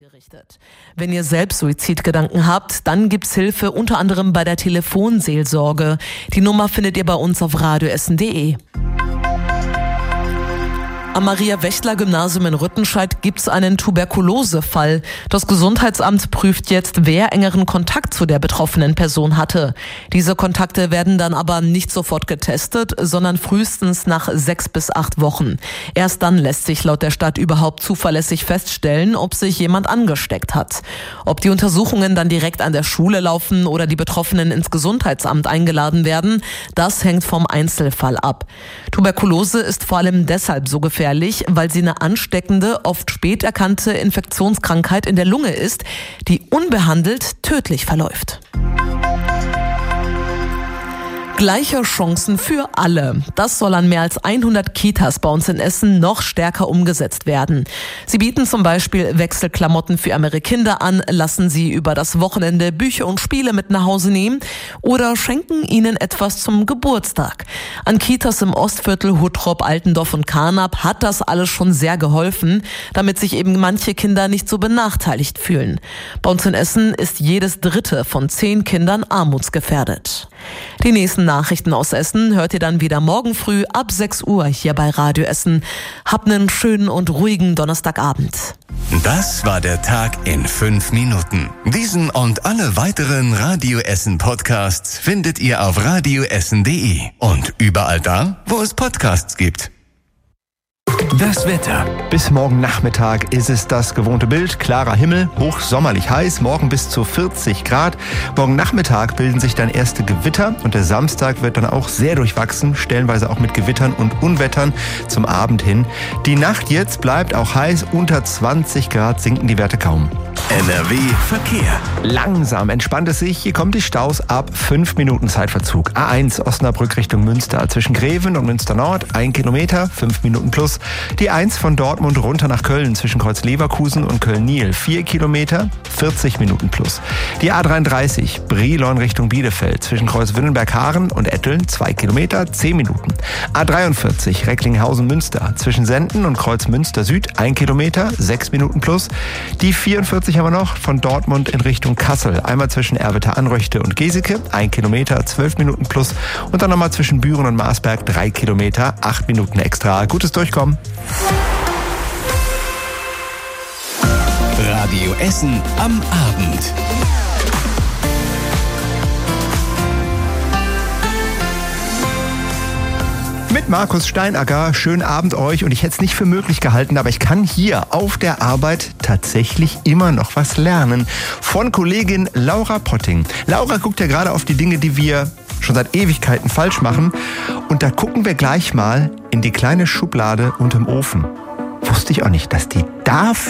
gerichtet. Wenn ihr selbst Suizidgedanken habt, dann gibt's Hilfe unter anderem bei der Telefonseelsorge. Die Nummer findet ihr bei uns auf radioessen.de. Am Maria-Wächtler-Gymnasium in Rüttenscheid gibt's einen Tuberkulosefall. Das Gesundheitsamt prüft jetzt, wer engeren Kontakt zu der betroffenen Person hatte. Diese Kontakte werden dann aber nicht sofort getestet, sondern frühestens nach 6 bis 8 Wochen. Erst dann lässt sich laut der Stadt überhaupt zuverlässig feststellen, ob sich jemand angesteckt hat. Ob die Untersuchungen dann direkt an der Schule laufen oder die Betroffenen ins Gesundheitsamt eingeladen werden, das hängt vom Einzelfall ab. Tuberkulose ist vor allem deshalb so gefährlich, weil sie eine ansteckende, oft spät erkannte Infektionskrankheit in der Lunge ist, die unbehandelt tödlich verläuft. Gleiche Chancen für alle. Das soll an mehr als 100 Kitas bei uns in Essen noch stärker umgesetzt werden. Sie bieten zum Beispiel Wechselklamotten für ärmere Kinder an, lassen sie über das Wochenende Bücher und Spiele mit nach Hause nehmen oder schenken ihnen etwas zum Geburtstag. An Kitas im Ostviertel, Huttrop, Altendorf und Karnap hat das alles schon sehr geholfen, damit sich eben manche Kinder nicht so benachteiligt fühlen. Bei uns in Essen ist jedes 3. von 10 Kindern armutsgefährdet. Die nächsten Nachrichten aus Essen hört ihr dann wieder morgen früh ab 6 Uhr hier bei Radio Essen. Habt einen schönen und ruhigen Donnerstagabend. Das war der Tag in 5 Minuten. Diesen und alle weiteren Radio Essen Podcasts findet ihr auf radioessen.de und überall da, wo es Podcasts gibt. Das Wetter. Bis morgen Nachmittag ist es das gewohnte Bild. Klarer Himmel, hochsommerlich heiß, morgen bis zu 40 Grad. Morgen Nachmittag bilden sich dann erste Gewitter und der Samstag wird dann auch sehr durchwachsen, stellenweise auch mit Gewittern und Unwettern zum Abend hin. Die Nacht jetzt bleibt auch heiß, unter 20 Grad sinken die Werte kaum. NRW Verkehr. Langsam entspannt es sich. Hier kommen die Staus ab 5 Minuten Zeitverzug. A1 Osnabrück Richtung Münster. Zwischen Greven und Münster Nord 1 Kilometer, 5 Minuten plus. Die 1 von Dortmund runter nach Köln zwischen Kreuz Leverkusen und Köln-Niel 4 Kilometer, 40 Minuten plus. Die A33 Brilon Richtung Bielefeld zwischen Kreuz Wünnenberg-Haaren und Etteln 2 Kilometer, 10 Minuten. A43 Recklinghausen-Münster zwischen Senden und Kreuz Münster Süd 1 Kilometer, 6 Minuten plus. Die 44 haben wir noch von Dortmund in Richtung Kassel. Einmal zwischen Erwitter-Anröchte und Geseke 1 Kilometer, 12 Minuten plus. Und dann nochmal zwischen Büren und Marsberg 3 Kilometer, 8 Minuten extra. Gutes Durchkommen. Radio Essen am Abend. Mit Markus Steinacker, schönen Abend euch und ich hätte es nicht für möglich gehalten, aber ich kann hier auf der Arbeit tatsächlich immer noch was lernen. Von Kollegin Laura Potting. Laura guckt ja gerade auf die Dinge, die wir schon seit Ewigkeiten falsch machen und da gucken wir gleich mal in die kleine Schublade unterm Ofen. Wusste ich auch nicht, dass die dafür